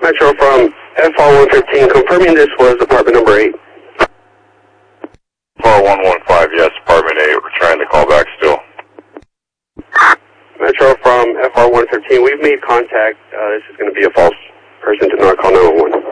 Metro from FR115, confirming this was apartment number 8. FR115, yes, apartment 8. We're trying to call back still. Metro from FR115, we've made contact. This is going to be a false person. Do not call 911.